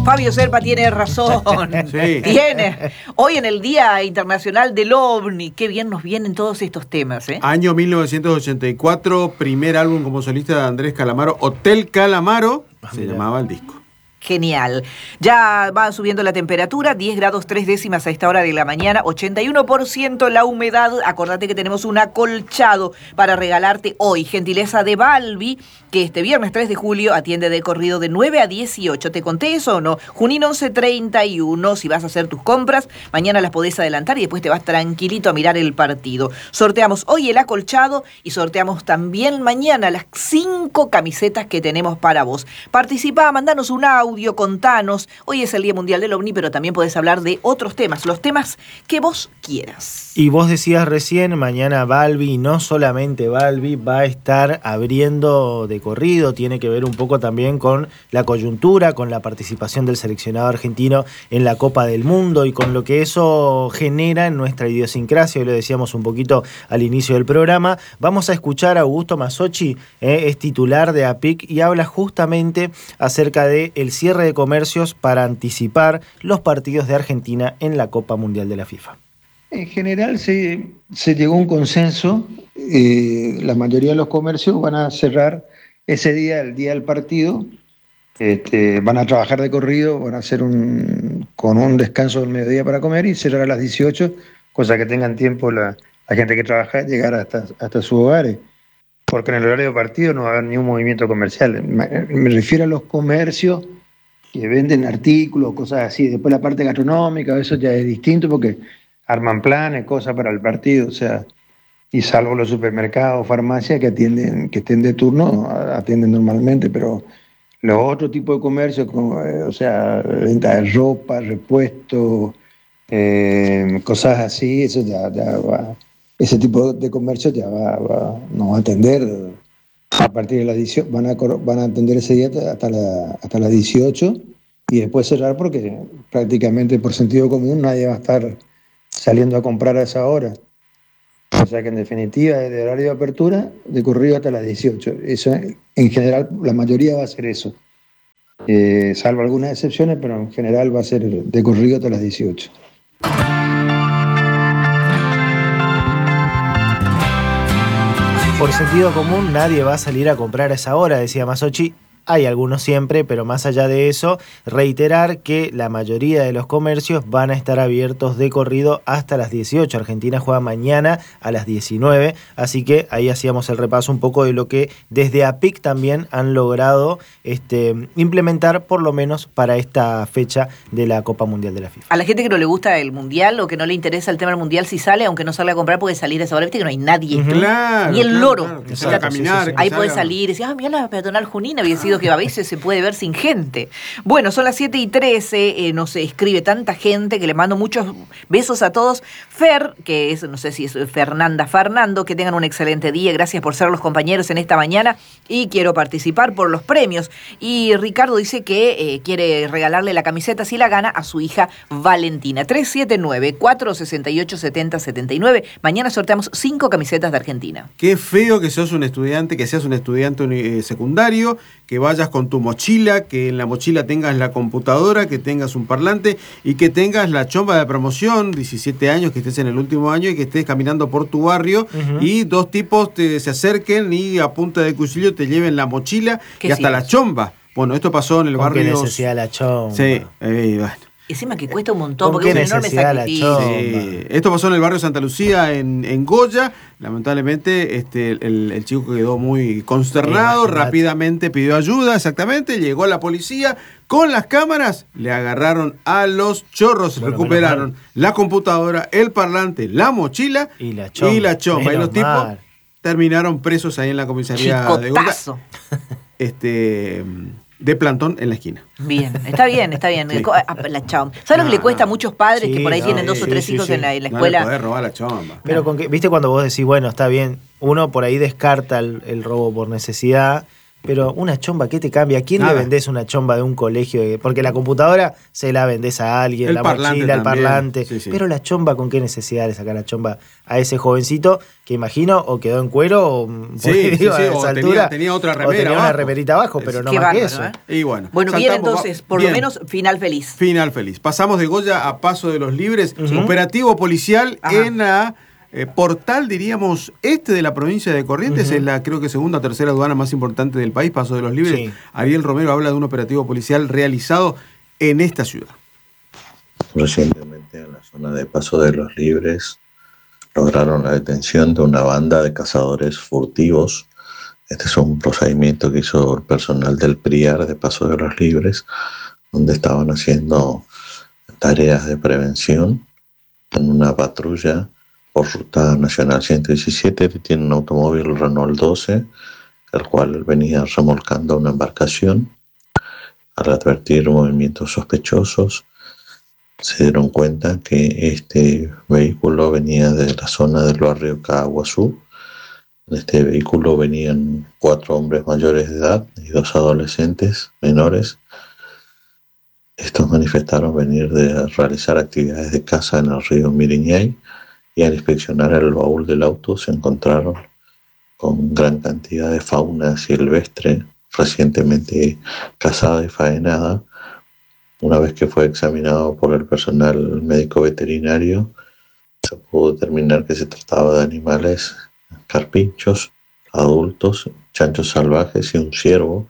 Fabio Serpa tiene razón. Sí. Tiene. Hoy en el Día Internacional del OVNI. Qué bien nos vienen todos estos temas, ¿eh? Año 1984, primer álbum como solista de Andrés Calamaro, Hotel Calamaro, se llamaba el disco. Genial. Ya va subiendo la temperatura, 10 grados 3 décimas a esta hora de la mañana, 81% la humedad. Acordate que tenemos un acolchado para regalarte hoy. Gentileza de Balbi, que este viernes 3 de julio atiende de corrido de 9 a 18. ¿Te conté eso o no? Junín 1131. Si vas a hacer tus compras, mañana las podés adelantar y después te vas tranquilito a mirar el partido. Sorteamos hoy el acolchado y sorteamos también mañana las 5 camisetas que tenemos para vos. Participá, mandanos un audio, contanos. Hoy es el Día Mundial del OVNI, pero también podés hablar de otros temas, los temas que vos quieras. Y vos decías recién, mañana Balbi, y no solamente Balbi, va a estar abriendo de corrido, tiene que ver un poco también con la coyuntura, con la participación del seleccionado argentino en la Copa del Mundo y con lo que eso genera en nuestra idiosincrasia. Hoy lo decíamos un poquito al inicio del programa. Vamos a escuchar a Augusto Mazzocchi, es titular de APIC y habla justamente acerca del cierre de comercios para anticipar los partidos de Argentina en la Copa Mundial de la FIFA. En general se llegó a un consenso, la mayoría de los comercios van a cerrar ese día, el día del partido, van a trabajar de corrido, van a hacer con un descanso del mediodía para comer y cerrar a las 18, cosa que tengan tiempo la gente que trabaja llegar hasta sus hogares, porque en el horario de partido no va a haber ni un movimiento comercial. Me refiero a los comercios que venden artículos, cosas así. Después la parte gastronómica, eso ya es distinto porque arman planes, cosas para el partido, o sea, y salvo los supermercados, farmacias que estén de turno, atienden normalmente, pero los otros tipos de comercio, como, o sea, venta de ropa, repuestos, cosas así, eso ya va, ese tipo de comercio ya nos va a atender a partir de las 18, van a atender ese día hasta las 18 y después cerrar porque prácticamente por sentido común nadie va a estar saliendo a comprar a esa hora. O sea que en definitiva, de horario de apertura, de corrido hasta las 18. Eso, en general, la mayoría va a ser eso. Salvo algunas excepciones, pero en general va a ser de corrido hasta las 18. Por sentido común, nadie va a salir a comprar a esa hora, decía Mazzocchi. Hay algunos siempre, pero más allá de eso, reiterar que la mayoría de los comercios van a estar abiertos de corrido hasta las 18. Argentina juega mañana a las 19, así que ahí hacíamos el repaso un poco de lo que desde APIC también han logrado implementar, por lo menos para esta fecha de la Copa Mundial de la FIFA. A la gente que no le gusta el Mundial o que no le interesa el tema del Mundial, si sale, aunque no salga a comprar, puede salir a esa hora. Viste que no hay nadie, Claro, ni el loro. Claro, que salga a caminar. Ahí puede salir y decir, mira la peatonal Junín, había sido que a veces se puede ver sin gente. Bueno, son las 7:13, nos escribe tanta gente que le mando muchos besos a todos. Fer, que es, no sé si es Fernando, que tengan un excelente día. Gracias por ser los compañeros en esta mañana y quiero participar por los premios. Y Ricardo dice que quiere regalarle la camiseta, si la gana, a su hija Valentina. 379-468-7079. Mañana sorteamos 5 camisetas de Argentina. Qué feo que seas un estudiante secundario, que vayas con tu mochila, que en la mochila tengas la computadora, que tengas un parlante y que tengas la chomba de promoción, 17 años, que estés en el último año y que estés caminando por tu barrio y dos tipos se acerquen y a punta de cuchillo te lleven la mochila y hasta la chomba. Bueno, esto pasó en el barrio. ¿Qué necesidad la chomba? Sí, bueno. Encima que cuesta un montón, porque es un enorme sacrificio. Sí. Esto pasó en el barrio Santa Lucía, en Goya. Lamentablemente, el chico quedó muy consternado, rápidamente pidió ayuda, exactamente, llegó la policía. Con las cámaras le agarraron a los chorros, recuperaron la computadora, el parlante, la mochila y la chomba. Y los tipos terminaron presos ahí en la comisaría de Goya. De plantón en la esquina. Bien, está bien. Sí. La chomba. ¿Sabes lo que le cuesta a muchos padres que por ahí tienen 2 o 3 hijos en la escuela? No le podés robar la chomba. Pero viste cuando vos decís, bueno, está bien, uno por ahí descarta el robo por necesidad, pero una chomba, ¿qué te cambia? ¿A quién Nada. le vendés una chomba de un colegio? Porque la computadora se la vendés a alguien, El la parlante mochila, el también. parlante. Sí, sí. Pero la chomba, ¿con qué necesidad de sacar la chomba a ese jovencito que imagino o quedó en cuero o, Sí, sí, a sí, esa o altura, tenía otra o remera tenía una abajo. remerita abajo, pero no Qué más que bárbaro, eso. ¿eh? Y bueno, Bueno, bien, saltamos, entonces, por bien. lo menos final feliz. Final feliz. Pasamos de Goya a Paso de los Libres. Ujú. Operativo policial Ajá. en la portal, diríamos, de la provincia de Corrientes. Ujú. Es la, creo que, segunda o tercera aduana más importante del país, Paso de los Libres. Sí. Ariel Romero habla de un operativo policial realizado en esta ciudad. Recientemente en la zona de Paso de los Libres lograron la detención de una banda de cazadores furtivos. Este es un procedimiento que hizo el personal del PRIAR de Paso de los Libres, donde estaban haciendo tareas de prevención en una patrulla por Ruta Nacional 117. Tiene un automóvil Renault 12, el cual venía remolcando una embarcación. Al advertir movimientos sospechosos, se dieron cuenta que este vehículo venía de la zona del barrio Caguazú. En este vehículo venían 4 hombres mayores de edad y 2 adolescentes menores. Estos manifestaron venir de realizar actividades de caza en el río Miriñay, y al inspeccionar el baúl del auto se encontraron con gran cantidad de fauna silvestre recientemente cazada y faenada. Una vez que fue examinado por el personal médico veterinario, se pudo determinar que se trataba de animales carpinchos, adultos, chanchos salvajes y un ciervo,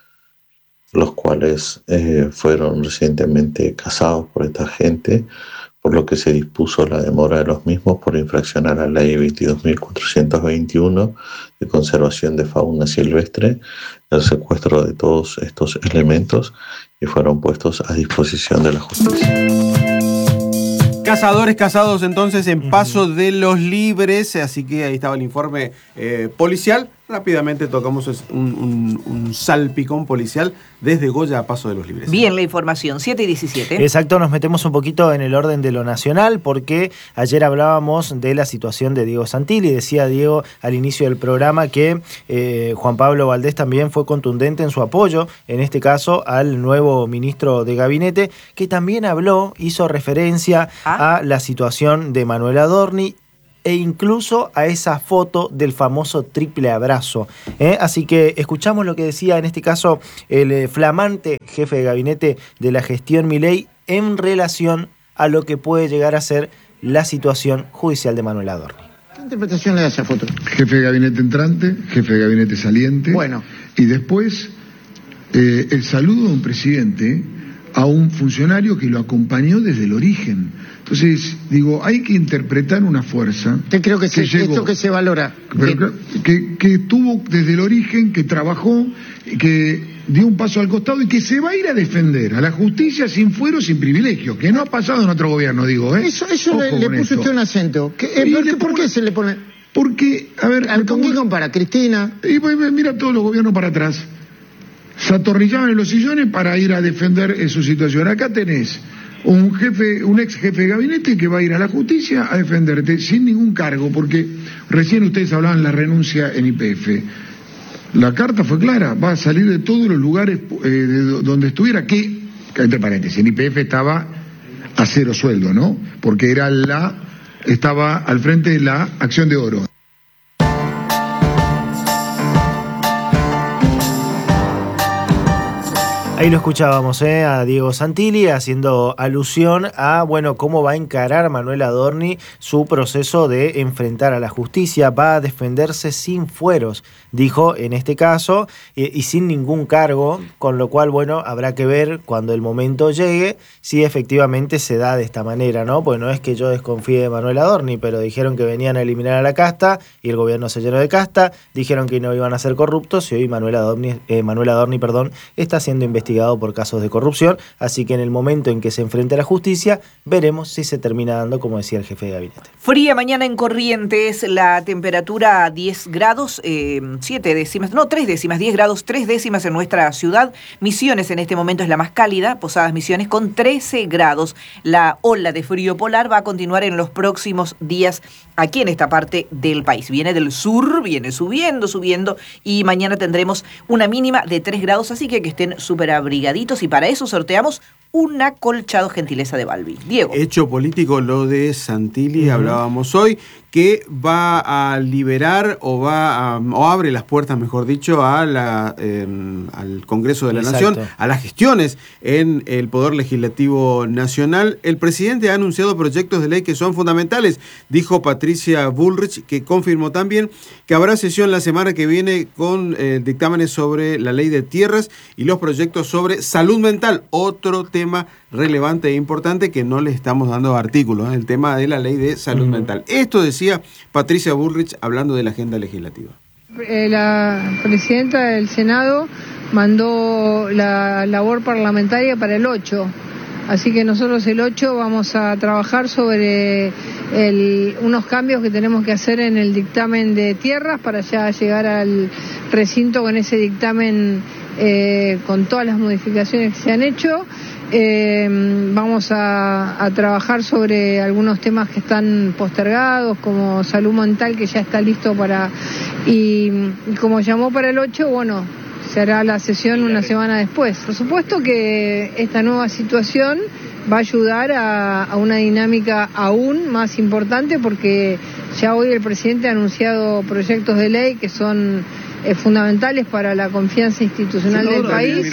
los cuales fueron recientemente cazados por esta gente, por lo que se dispuso la demora de los mismos por infracción a la ley 22.421 de conservación de fauna silvestre, el secuestro de todos estos elementos, y fueron puestos a disposición de la justicia. Cazadores cazados entonces en Paso de los Libres, así que ahí estaba el informe policial. Rápidamente tocamos un salpicón policial desde Goya a Paso de los Libres. Bien la información, 7 y 17. Exacto, nos metemos un poquito en el orden de lo nacional porque ayer hablábamos de la situación de Diego Santilli. Decía Diego al inicio del programa que Juan Pablo Valdés también fue contundente en su apoyo, en este caso al nuevo ministro de Gabinete, que también hizo referencia a la situación de Manuel Adorni e incluso a esa foto del famoso triple abrazo. Así que escuchamos lo que decía en este caso el flamante jefe de gabinete de la gestión Milei en relación a lo que puede llegar a ser la situación judicial de Manuel Adorni. ¿Qué interpretación le da a esa foto? Jefe de gabinete entrante, jefe de gabinete saliente. Bueno. Y después el saludo de un presidente a un funcionario que lo acompañó desde el origen. Entonces, digo, hay que interpretar una fuerza. Te creo que esto que se valora. Pero que estuvo desde el origen, que trabajó, que dio un paso al costado y que se va a ir a defender a la justicia sin fuero, sin privilegio, que no ha pasado en otro gobierno, digo. Eso Ojo le puso esto. usted un acento. ¿Por qué se le pone? Porque, a ver... ¿Con quién compara? ¿Cristina? Y pues, mira todos los gobiernos para atrás. Se atornillaban en los sillones para ir a defender su situación. Acá tenés un ex jefe de gabinete que va a ir a la justicia a defenderte sin ningún cargo, porque recién ustedes hablaban de la renuncia en YPF. La carta fue clara, va a salir de todos los lugares donde estuviera, que entre paréntesis, en YPF estaba a 0 sueldo, ¿no? Porque estaba al frente de la Acción de Oro. Ahí lo escuchábamos a Diego Santilli haciendo alusión a cómo va a encarar Manuel Adorni su proceso de enfrentar a la justicia. Va a defenderse sin fueros, dijo en este caso, y sin ningún cargo, con lo cual, habrá que ver cuando el momento llegue si efectivamente se da de esta manera, ¿no? Pues no es que yo desconfíe de Manuel Adorni, pero dijeron que venían a eliminar a la casta y el gobierno se llenó de casta, dijeron que no iban a ser corruptos y hoy Manuel Adorni, está siendo investigado por casos de corrupción, así que en el momento en que se enfrente a la justicia, veremos si se termina dando, como decía el jefe de gabinete. Fría mañana en Corrientes, la temperatura 10 grados, 3 décimas, 10 grados 3 décimas en nuestra ciudad. Misiones en este momento es la más cálida, Posadas Misiones con 13 grados. La ola de frío polar va a continuar en los próximos días aquí en esta parte del país. Viene del sur, viene subiendo y mañana tendremos una mínima de 3 grados, así que estén súper abrigaditos y para eso sorteamos un acolchado, gentileza de Balbi. Diego. Hecho político lo de Santilli, hablábamos hoy, que va a liberar o abre las puertas, mejor dicho, al Congreso de la Nación, a las gestiones en el Poder Legislativo Nacional. El presidente ha anunciado proyectos de ley que son fundamentales, dijo Patricia Bullrich, que confirmó también que habrá sesión la semana que viene con dictámenes sobre la ley de tierras y los proyectos sobre salud mental, otro tema relevante e importante que no le estamos dando artículos, el tema de la ley de salud mental. Esto decía Patricia Bullrich hablando de la agenda legislativa. La presidenta del Senado mandó la labor parlamentaria para el 8, así que nosotros el 8 vamos a trabajar sobre unos cambios que tenemos que hacer en el dictamen de tierras para ya llegar al recinto con ese dictamen con todas las modificaciones que se han hecho. Vamos a trabajar sobre algunos temas que están postergados, como salud mental, que ya está listo y como llamó para el 8, bueno, se hará la sesión una semana después. Por supuesto que esta nueva situación va a ayudar a una dinámica aún más importante, porque ya hoy el presidente ha anunciado proyectos de ley que son fundamentales para la confianza institucional del país.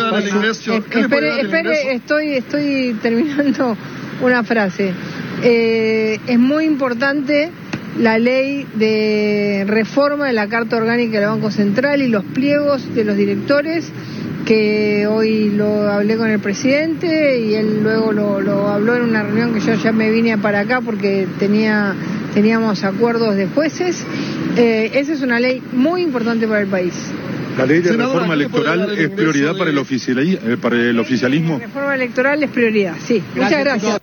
Espere, estoy terminando una frase. Es muy importante la ley de reforma de la Carta Orgánica del Banco Central y los pliegos de los directores, que hoy lo hablé con el presidente y él luego lo habló en una reunión que yo ya me vine para acá porque teníamos acuerdos de jueces. Esa es una ley muy importante para el país. ¿La ley de reforma electoral es prioridad para el oficialismo? La reforma electoral es prioridad, sí. Muchas gracias.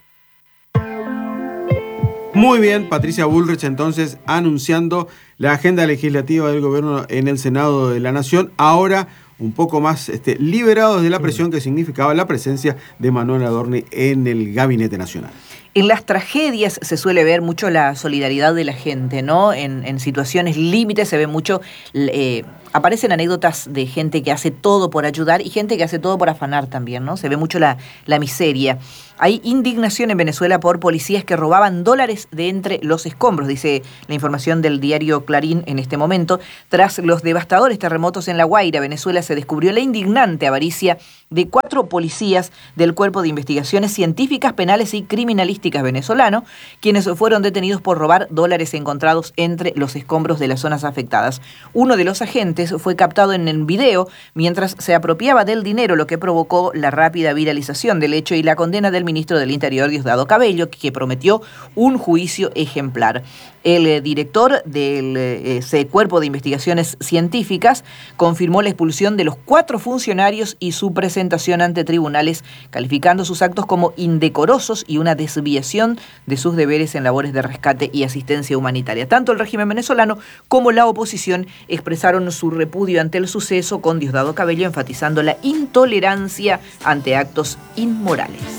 Muy bien, Patricia Bullrich entonces anunciando la agenda legislativa del gobierno en el Senado de la Nación, ahora un poco más liberados de la presión que significaba la presencia de Manuel Adorni en el Gabinete Nacional. En las tragedias se suele ver mucho la solidaridad de la gente, ¿no? En situaciones límites se ve mucho, aparecen anécdotas de gente que hace todo por ayudar y gente que hace todo por afanar también, ¿no? Se ve mucho la miseria. Hay indignación en Venezuela por policías que robaban dólares de entre los escombros, dice la información del diario Clarín en este momento. Tras los devastadores terremotos en La Guaira, Venezuela, se descubrió la indignante avaricia de 4 policías del Cuerpo de Investigaciones Científicas, Penales y Criminalísticas venezolano, quienes fueron detenidos por robar dólares encontrados entre los escombros de las zonas afectadas. Uno de los agentes fue captado en el video mientras se apropiaba del dinero, lo que provocó la rápida viralización del hecho y la condena del ministro del Interior, Diosdado Cabello, que prometió un juicio ejemplar. El director del Cuerpo de Investigaciones Científicas confirmó la expulsión de los 4 funcionarios y su presentación ante tribunales, calificando sus actos como indecorosos y una desviación de sus deberes en labores de rescate y asistencia humanitaria. Tanto el régimen venezolano como la oposición expresaron su repudio ante el suceso, con Diosdado Cabello enfatizando la intolerancia ante actos inmorales.